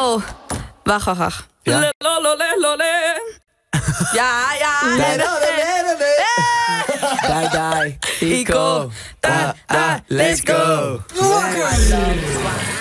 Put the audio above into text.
Oh, wacht. Ja? Ja. Die, Ico, let's go. Wakker.